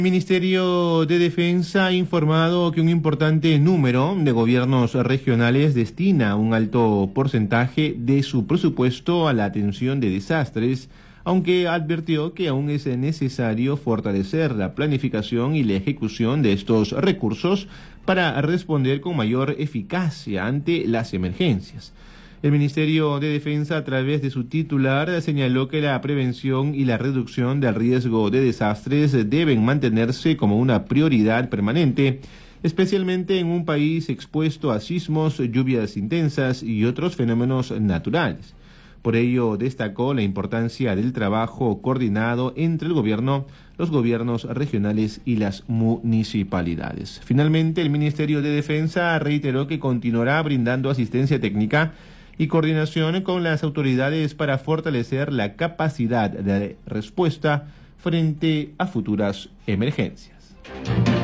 El Ministerio de Defensa ha informado que un importante número de gobiernos regionales destina un alto porcentaje de su presupuesto a la atención de desastres, aunque advirtió que aún es necesario fortalecer la planificación y la ejecución de estos recursos para responder con mayor eficacia ante las emergencias. El Ministerio de Defensa, a través de su titular, señaló que la prevención y la reducción del riesgo de desastres deben mantenerse como una prioridad permanente, especialmente en un país expuesto a sismos, lluvias intensas y otros fenómenos naturales. Por ello, destacó la importancia del trabajo coordinado entre el gobierno, los gobiernos regionales y las municipalidades. Finalmente, el Ministerio de Defensa reiteró que continuará brindando asistencia técnica y coordinación con las autoridades para fortalecer la capacidad de respuesta frente a futuras emergencias.